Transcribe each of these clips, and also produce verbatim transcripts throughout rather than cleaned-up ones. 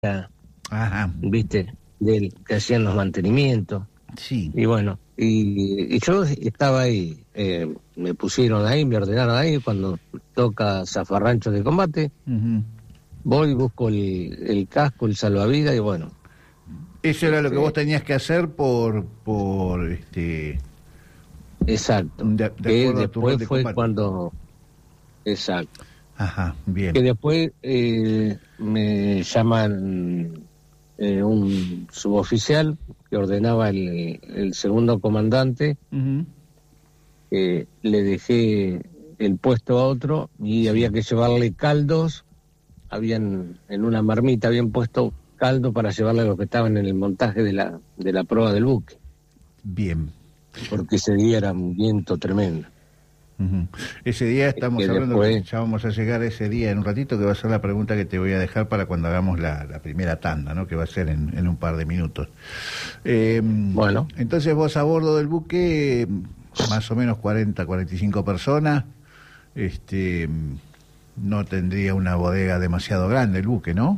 Ajá. ¿Viste? Del que hacían los mantenimientos. Sí. Y bueno, y, y yo estaba ahí, eh, me pusieron ahí, me ordenaron ahí, cuando toca zafarrancho de combate, Uh-huh. voy, busco el, el casco, el salvavidas y bueno. Eso era este, lo que vos tenías que hacer por, por este... Exacto. De, de que acuerdo a tu rol después de fue combate. cuando... Exacto. Ajá, bien. Que después eh, me llaman eh, un suboficial que ordenaba el, el segundo comandante, Uh-huh. eh, le dejé el puesto a otro y Sí. había que llevarle caldos, habían en una marmita habían puesto caldo para llevarle a los que estaban en el montaje de la de la proa del buque, Bien. porque ese día era un viento tremendo. Uh-huh. Ese día estamos que hablando, después... que ya vamos a llegar a ese día en un ratito, que va a ser la pregunta que te voy a dejar para cuando hagamos la, la primera tanda, ¿no? Que va a ser en, en un par de minutos. Eh, Bueno. Entonces vos a bordo del buque, más o menos cuarenta, cuarenta y cinco personas, este, no tendría una bodega demasiado grande el buque, ¿no?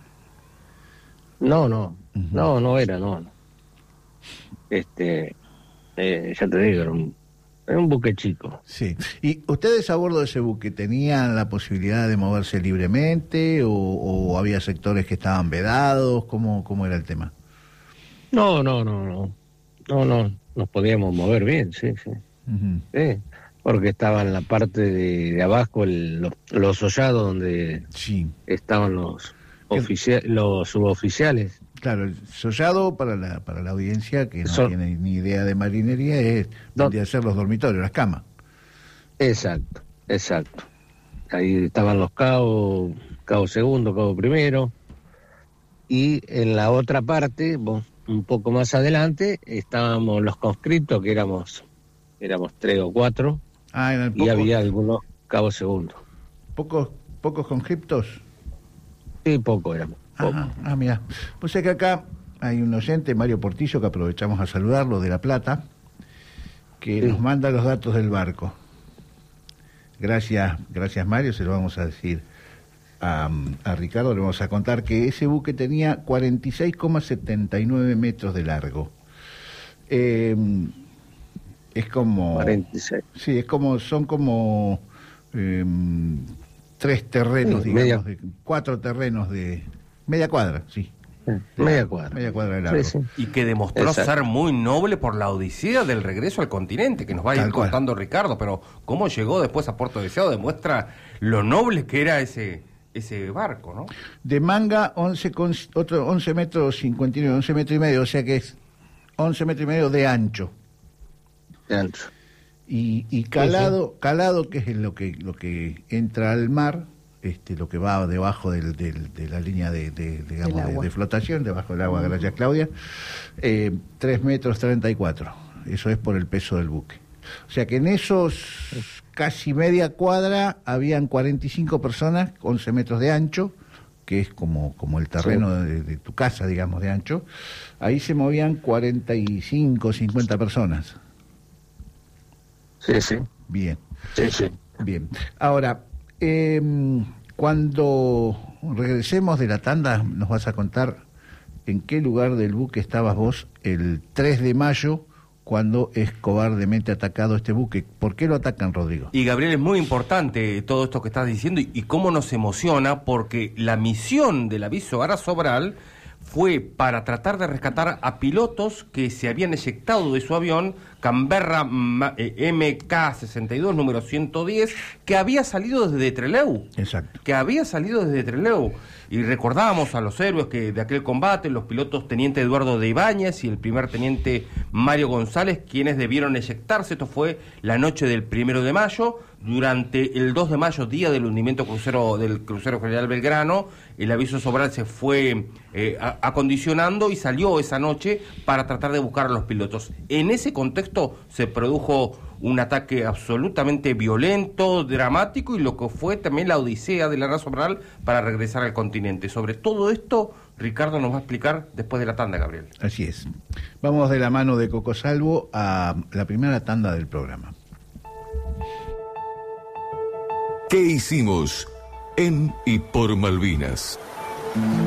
No, no, Uh-huh. no, no era, no. no. Este, eh, ya te digo, era un, era un buque chico. Sí. ¿Y ustedes a bordo de ese buque tenían la posibilidad de moverse libremente o, o había sectores que estaban vedados? ¿Cómo, cómo era el tema? No, no, no, no, no, no, nos podíamos mover bien, sí, sí. Uh-huh. Sí, porque estaba en la parte de, de abajo, el, los, los hollados donde Sí. estaban los oficia- los suboficiales. Claro, el sollado para la para la audiencia que no Son... tiene ni idea de marinería es donde hacer los dormitorios, las camas. Exacto, exacto. Ahí estaban los cabos, cabo segundo, cabo primero, y en la otra parte, bon, un poco más adelante, estábamos los conscriptos, que éramos éramos tres o cuatro, Ah, eran y pocos, había algunos cabos segundo. pocos pocos conscriptos. Sí, poco éramos. Poco. Ajá. Ah, mira. Pues es que acá hay un oyente, Mario Portillo, que aprovechamos a saludarlo, de La Plata, que Sí. nos manda los datos del barco. Gracias, gracias Mario, se lo vamos a decir a, a Ricardo, le vamos a contar que ese buque tenía cuarenta y seis coma setenta y nueve metros de largo. Eh, es como... cuarenta y seis. Sí, es como, son como eh, tres terrenos, Sí, digamos, media... de, cuatro terrenos de... Media cuadra, sí. Sí, media cuadra. Media cuadra de largo. Sí, sí. Y que demostró Exacto. ser muy noble por la odisea del regreso al continente, que nos va a ir Tal cual. contando Ricardo, pero cómo llegó después a Puerto Deseado demuestra lo noble que era ese ese barco, ¿no? De manga, once, con, otro, once metros cincuenta y nueve, once metros y medio, o sea que es once metros y medio de ancho. De ancho. Y, y calado, sí, sí. calado, que es lo que lo que entra al mar, este, lo que va debajo del, del, de la línea de, de, digamos, de, de flotación, debajo del agua, gracias Claudia, eh, tres metros treinta y cuatro. Eso es por el peso del buque. O sea que en esos casi media cuadra habían cuarenta y cinco personas, once metros de ancho, que es como, como el terreno sí. de, de tu casa, digamos, de ancho. Ahí se movían cuarenta y cinco, cincuenta personas. Sí, sí. Bien. Sí, sí. Bien. Ahora, eh, cuando regresemos de la tanda, nos vas a contar en qué lugar del buque estabas vos el tres de mayo, cuando es cobardemente atacado este buque. ¿Por qué lo atacan, Rodrigo? Y Gabriel, es muy importante todo esto que estás diciendo y, y cómo nos emociona, porque la misión del aviso Ara Sobral fue para tratar de rescatar a pilotos que se habían eyectado de su avión Canberra M K sesenta y dos, número ciento diez, que había salido desde Trelew. Exacto. Que había salido desde Trelew. Y recordábamos a los héroes que de aquel combate, los pilotos teniente Eduardo de Ibáñez y el primer teniente Mario González, quienes debieron eyectarse. Esto fue la noche del primero de mayo. Durante el dos de mayo, día del hundimiento crucero del crucero General Belgrano, el aviso Sobral se fue eh, acondicionando y salió esa noche para tratar de buscar a los pilotos. En ese contexto se produjo un ataque absolutamente violento, dramático, y lo que fue también la odisea de la Ara Sobral para regresar al continente. Sobre todo esto, Ricardo nos va a explicar después de la tanda, Gabriel. Así es. Vamos de la mano de Coco Salvo a la primera tanda del programa. ¿Qué hicimos en y por Malvinas?